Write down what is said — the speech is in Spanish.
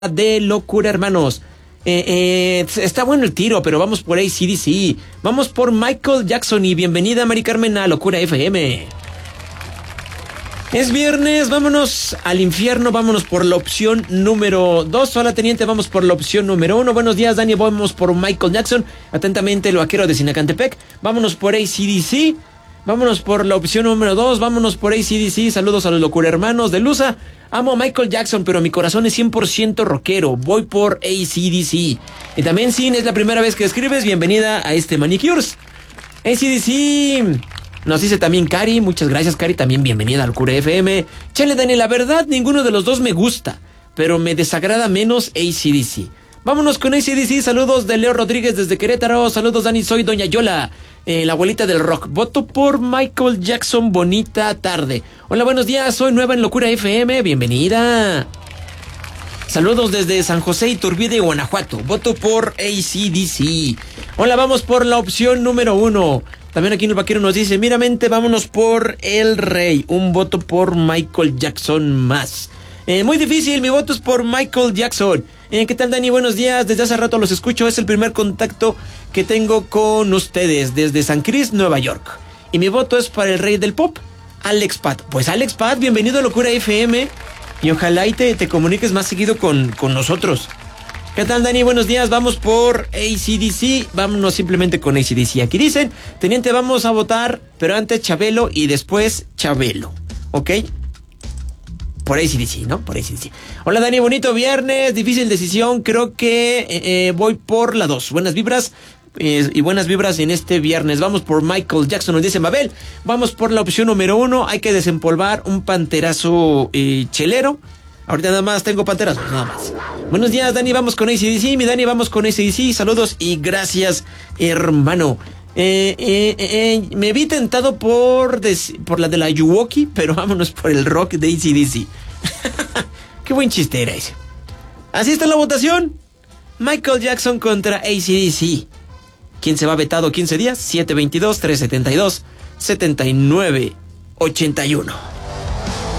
de locura, hermanos. Está bueno el tiro, pero vamos por AC/DC. Vamos por Michael Jackson y bienvenida Mari Carmen a Locura FM. Es viernes, vámonos al infierno, vámonos por la opción número 2. Hola, teniente, vamos por la opción número 1. Buenos días, Dani, vamos por Michael Jackson. Atentamente, el vaquero de Sinacantepec. Vámonos por AC/DC. Vámonos por la opción número 2. Vámonos por AC/DC. Saludos a los locura hermanos de Luza. Amo a Michael Jackson, pero mi corazón es 100% rockero. Voy por AC/DC. Y también, si es la primera vez que escribes, bienvenida a este Manicures. AC/DC. Nos dice también Cari, muchas gracias Cari, también bienvenida a Locura FM. Chale Dani, la verdad ninguno de los dos me gusta, pero me desagrada menos AC/DC. Vámonos con AC/DC, saludos de Leo Rodríguez desde Querétaro, saludos Dani, soy Doña Yola, la abuelita del rock. Voto por Michael Jackson, bonita tarde. Hola, buenos días, soy nueva en Locura FM, bienvenida. Saludos desde San José Iturbide, Guanajuato. Voto por AC/DC. Hola, vamos por la opción número 1. También aquí en el vaquero nos dice, miramente, vámonos por El Rey. Un voto por Michael Jackson más. Muy difícil, mi voto es por Michael Jackson. ¿Qué tal, Dani? Buenos días, desde hace rato los escucho. Es el primer contacto que tengo con ustedes desde San Cris, Nueva York. Y mi voto es para el rey del pop, Alex Pat. Pues Alex Pat, bienvenido a Locura FM. Y ojalá y te comuniques más seguido con nosotros. ¿Qué tal, Dani? Buenos días, vamos por AC/DC, vámonos simplemente con AC/DC. Aquí dicen, teniente, vamos a votar, pero antes Chabelo y después Chabelo, ¿ok? Por AC/DC, ¿no? Por AC/DC. Hola, Dani, bonito viernes, difícil decisión, creo que voy por la 2. Buenas vibras y buenas vibras en este viernes. Vamos por Michael Jackson, nos dice Mabel. Vamos por la opción número 1, hay que desempolvar un panterazo chelero. Ahorita nada más tengo panterazos, nada más. Buenos días, Dani, vamos con AC/DC. Mi Dani, vamos con AC/DC. Saludos y gracias, hermano. Me vi tentado por la de la Yuwoki, pero vámonos por el rock de AC/DC. Qué buen chiste era ese. Así está la votación. Michael Jackson contra AC/DC. ¿Quién se va vetado 15 días? 722-372-7981.